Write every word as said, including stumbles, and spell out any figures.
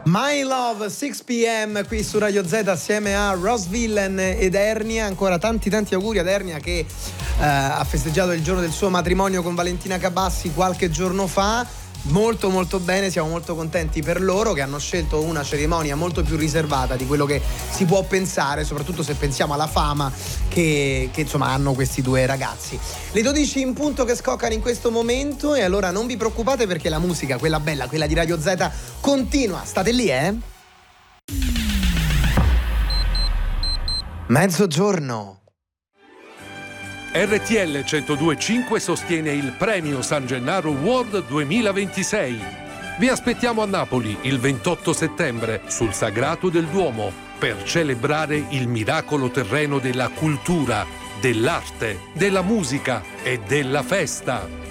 My Love, sei p m qui su Radio Z assieme a Ross Villain ed Ernia. Ancora tanti tanti auguri ad Ernia che eh, ha festeggiato il giorno del suo matrimonio con Valentina Cabassi qualche giorno fa. Molto molto bene, siamo molto contenti per loro che hanno scelto una cerimonia molto più riservata di quello che si può pensare, soprattutto se pensiamo alla fama che, che insomma hanno questi due ragazzi. Le dodici in punto che scoccano in questo momento, e allora non vi preoccupate perché la musica, quella bella, quella di Radio Z, continua. State lì, eh? Mezzogiorno. R T L centodue e cinque sostiene il Premio San Gennaro World duemilaventisei. Vi aspettiamo a Napoli il ventotto settembre sul Sagrato del Duomo per celebrare il miracolo terreno della cultura, dell'arte, della musica e della festa.